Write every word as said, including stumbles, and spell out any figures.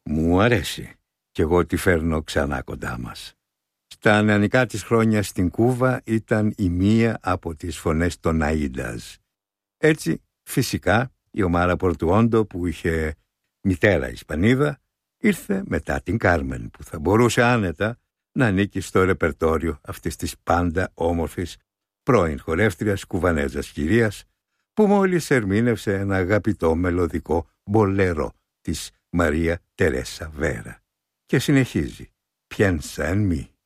Μου αρέσει κι εγώ τη φέρνω ξανά κοντά μας. Στα νεανικά της χρόνια στην Κούβα ήταν η μία από τις φωνές των Αΐνταζ. Έτσι, φυσικά, η Ομάρα Πορτουόντο που είχε μητέρα Ισπανίδα ήρθε μετά την Κάρμεν που θα μπορούσε άνετα να ανήκει στο ρεπερτόριο αυτής της πάντα όμορφης πρώην χορεύτριας κουβανέζας κυρίας που μόλις ερμήνευσε ένα αγαπητό μελωδικό μπολέρο της Μαρία Τερέσα Βέρα και συνεχίζει «Piensa en mí».